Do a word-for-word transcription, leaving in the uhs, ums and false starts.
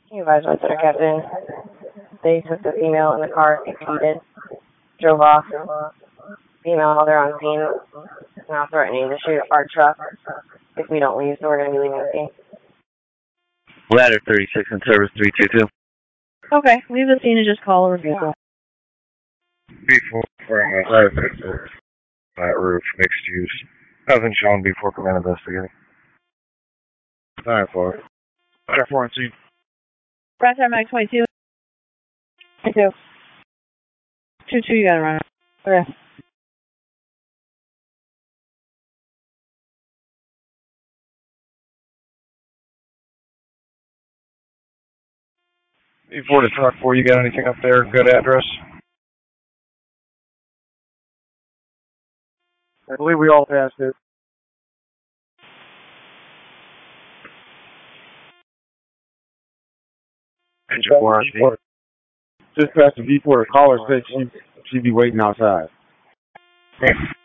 You advise my center captain. They took the female in the car, exceeded, drove off. Female mother on scene, now threatening to shoot our truck if we don't leave, so we're going to be leaving the scene. Ladder thirty-six in service three two two. Okay, leave the scene and just call over vehicle. Before uh, ladder thirty-six, flat roof, mixed use. Nothing shown before command investigating. nine four. Ladder four on scene. Press time Mike twenty-two. twenty-two. two two, you got to run. Okay. Before the truck four, you got anything up there? Good address? I believe we all passed it. Engine four on scene. Just past the V four, the caller said she, she'd be waiting outside.